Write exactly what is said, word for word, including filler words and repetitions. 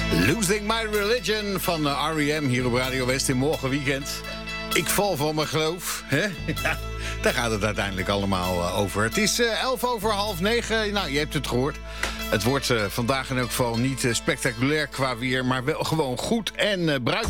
Losing My Religion van R E M hier op Radio West in Morgenweekend. Ik val van mijn geloof. Hè? Ja, daar gaat het uiteindelijk allemaal uh, over. Het is uh, elf over half negen. Nou, je hebt het gehoord. Het wordt uh, vandaag in elk geval niet uh, spectaculair qua weer, maar wel gewoon goed en uh, bruikbaar.